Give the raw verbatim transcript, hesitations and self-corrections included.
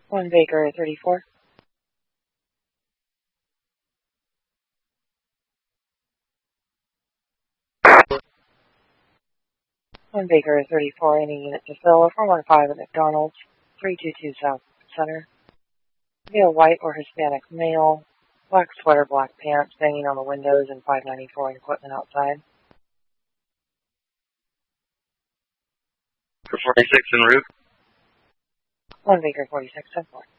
One Baker thirty-four. One Baker thirty-four, any unit to fill, four one five at McDonald's, three two two South Center. Be a white or Hispanic male, black sweater, black pants, banging on the windows, and five ninety-four in equipment outside. For forty-six en route. One Baker forty-six, ten four.